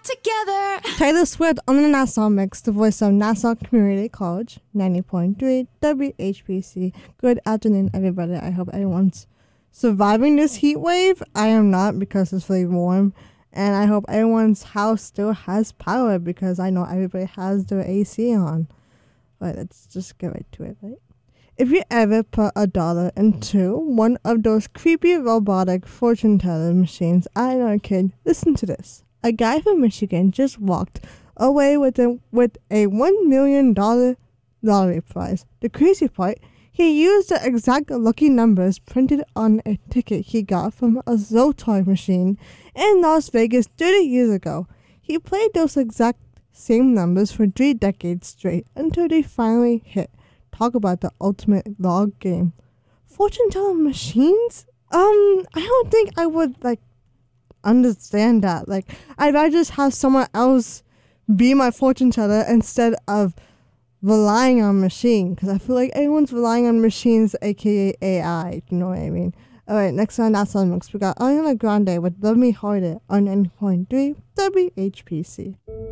together. Taylor Swift on the Nassau Mix, the voice of Nassau Community College, 90.3 WHPC. Good afternoon, everybody. I hope everyone's surviving this heat wave. I am not, because it's really warm. And I hope everyone's house still has power, because I know everybody has their AC on. But let's just get right to it, right? If you ever put $1 into one of those creepy robotic fortune teller machines at an arcade, listen to this. A guy from Michigan just walked away with a $1 million lottery prize. The crazy part, he used the exact lucky numbers printed on a ticket he got from a Zoltar machine in Las Vegas 30 years ago. He played those exact same numbers for 3 decades straight until they finally hit. Talk about the ultimate log game. Fortune teller machines? I don't think I would understand that. I'd rather just have someone else be my fortune teller instead of relying on machine, because I feel like everyone's relying on machines, aka AI. You know what I mean? Alright, next on Nassau Mix, we got Ariana Grande with Love Me Harder on 90.3 WHPC.